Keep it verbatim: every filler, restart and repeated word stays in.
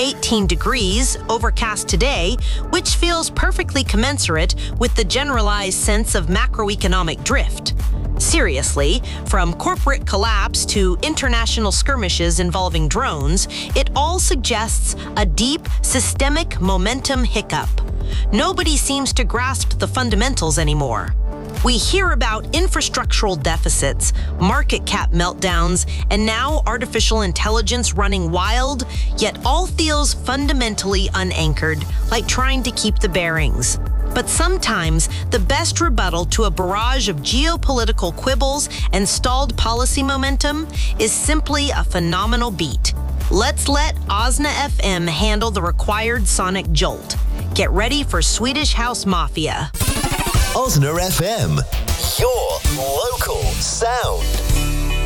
eighteen degrees, overcast today, which feels perfectly commensurate with the generalized sense of macroeconomic drift. Seriously, from corporate collapse to international skirmishes involving drones, it all suggests a deep, systemic momentum hiccup. Nobody seems to grasp the fundamentals anymore. We hear about infrastructural deficits, market cap meltdowns, and now artificial intelligence running wild, yet all feels fundamentally unanchored, like trying to keep the bearings. But sometimes, the best rebuttal to a barrage of geopolitical quibbles and stalled policy momentum is simply a phenomenal beat. Let's let Osna F M handle the required sonic jolt. Get ready for Swedish House Mafia. Osna F M, your local sound.